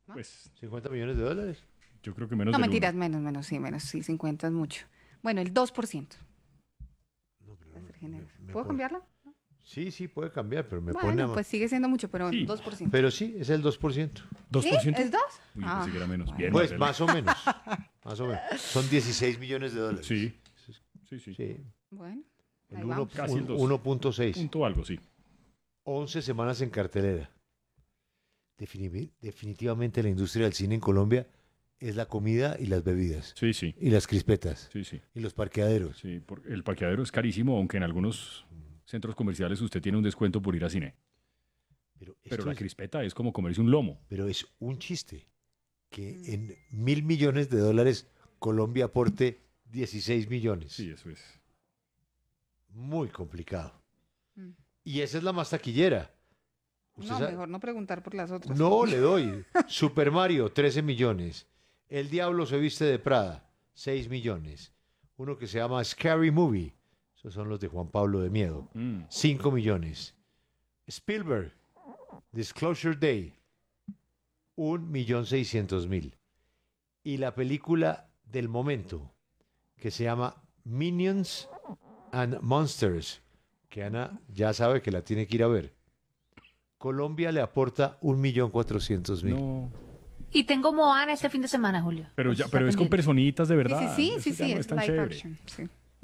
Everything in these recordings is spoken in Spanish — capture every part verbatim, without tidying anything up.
¿no? Pues cincuenta millones de dólares. yo creo que menos No, del mentiras, uno. menos, menos, sí, menos, sí, cincuenta es mucho. Bueno, el dos por ciento. No, pero Para ser me- generoso. me ¿Puedo pone- cambiarla? Sí, sí, puede cambiar, pero me pone a... Bueno, ma- pues sigue siendo mucho, pero Sí. dos por ciento. Pero sí, es el dos por ciento. ¿Dos por ciento? ¿Es dos? Uy, yo Ah, pensé que era menos. bueno. Bien, Pues Marcelo. más o menos. Más o menos. Son dieciséis millones de dólares. Sí, sí, sí. Sí. Bueno, El ahí uno- vamos. Casi el un- dos. uno punto seis. Punto algo, sí. once semanas en cartelera. Defini- definitivamente la industria del cine en Colombia es la comida y las bebidas. Sí, sí. Y las crispetas. Sí, sí. Y los parqueaderos. Sí, por- el parqueadero es carísimo, aunque en algunos centros comerciales usted tiene un descuento por ir a cine. Pero, Pero esto la es, crispeta es como comerse un lomo. pero es un chiste que en mil millones de dólares Colombia aporte dieciséis millones. Sí, eso es. Muy complicado. Mm. Y esa es la más taquillera. ¿Usted No, sabe? mejor no preguntar por las otras. No, le doy. Super Mario, trece millones. El Diablo se viste de Prada, seis millones. Uno que se llama Scary Movie, esos son los de Juan Pablo de Miedo, Mm. cinco millones. Spielberg, Disclosure Day, un millón seiscientos mil. Y la película del momento, que se llama Minions and Monsters, que Ana ya sabe que la tiene que ir a ver. Colombia le aporta un millón cuatrocientos mil. No. Y tengo Moana este fin de semana, Julio. Pero, Pues ya, está pero es con pendiente. personitas de Sí, verdad. sí, sí, Eso sí, ya sí, no es es tan live chévere. action. Sí.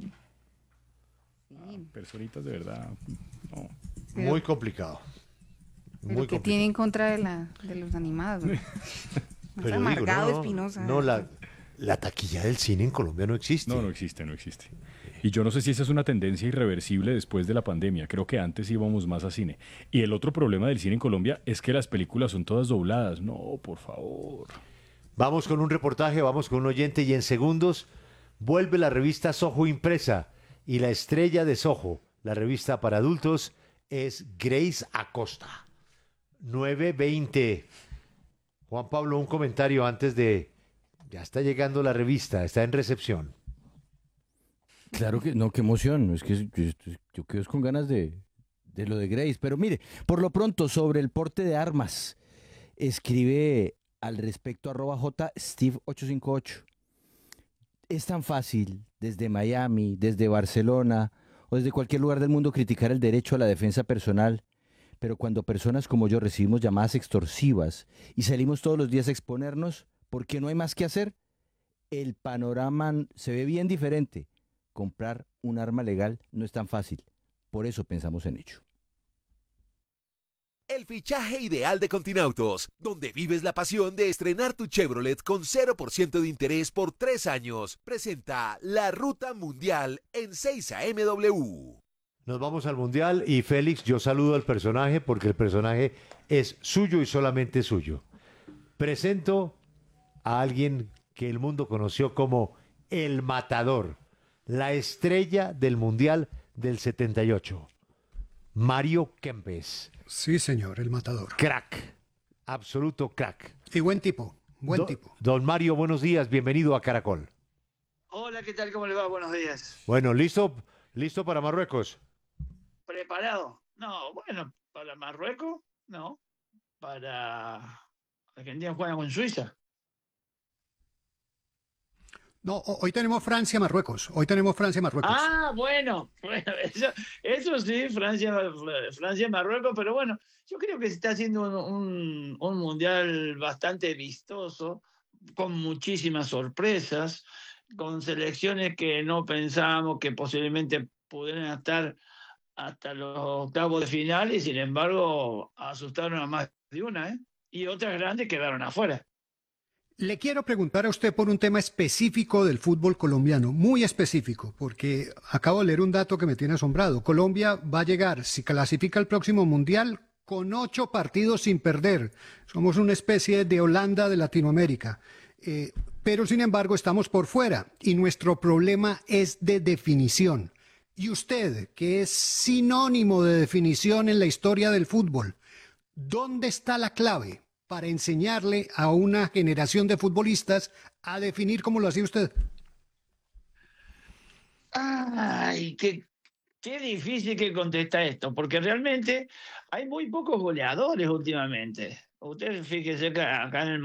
Sí, Personitas de verdad. No. pero- Muy complicado. pero Muy que complicado. tiene en contra de, la, de los animados. ¿no? Más Pero digo, amargado, no, no, Espinosa. no, la, la taquilla del cine en Colombia no existe. No, no existe, no existe. Y yo no sé si esa es una tendencia irreversible después de la pandemia. Creo que antes íbamos más a cine. Y el otro problema del cine en Colombia es que las películas son todas dobladas. No, por favor. Vamos con un reportaje, vamos con un oyente y en segundos vuelve la revista Soho impresa y la estrella de Soho, la revista para adultos, es Grace Acosta. nueve veinte. Juan Pablo, un comentario antes de... Ya está llegando la revista, está en recepción. Claro que no, qué emoción. Es que yo, yo quedo con ganas de, de lo de Grace. Pero mire, por lo pronto, sobre el porte de armas, escribe al respecto arroba J Steve ocho cinco ocho. Es tan fácil desde Miami, desde Barcelona o desde cualquier lugar del mundo criticar el derecho a la defensa personal, pero cuando personas como yo recibimos llamadas extorsivas y salimos todos los días a exponernos porque no hay más que hacer, el panorama se ve bien diferente. Comprar un arma legal no es tan fácil. Por eso pensamos en ello. El fichaje ideal de Continautos, donde vives la pasión de estrenar tu Chevrolet con cero por ciento de interés por tres años, presenta la Ruta Mundial en seis A M W. Nos vamos al Mundial y Félix, yo saludo al personaje porque el personaje es suyo y solamente suyo. Presento a alguien que el mundo conoció como el Matador, la estrella del Mundial del setenta y ocho. Mario Kempes, Sí, señor, el matador. crack, absoluto crack. Y buen tipo, buen Do- tipo. Don Mario, buenos días, bienvenido a Caracol. Hola, ¿qué tal? ¿Cómo le va? Buenos días. Bueno, ¿listo, listo para Marruecos? ¿Preparado? No, bueno, para Marruecos, no. Para Argentina juega con Suiza. No, ho- hoy tenemos Francia-Marruecos. Hoy tenemos Francia-Marruecos. Ah, bueno, bueno, eso, eso sí, Francia, Francia, Marruecos, pero bueno, yo creo que se está haciendo un, un, un mundial bastante vistoso, con muchísimas sorpresas, con selecciones que no pensábamos que posiblemente pudieran estar hasta los octavos de final y sin embargo asustaron a más de una, ¿eh? Y otras grandes quedaron afuera. Le quiero preguntar a usted por un tema específico del fútbol colombiano, muy específico, porque acabo de leer un dato que me tiene asombrado. Colombia va a llegar, si clasifica al próximo mundial, con ocho partidos sin perder. Somos una especie de Holanda de Latinoamérica. Eh, pero sin embargo estamos por fuera y nuestro problema es de definición. Y usted, que es sinónimo de definición en la historia del fútbol, ¿dónde está la clave para enseñarle a una generación de futbolistas a definir como lo hacía usted? Ay, qué, qué difícil que contesta esto, porque realmente hay muy pocos goleadores últimamente. Usted fíjese que acá en el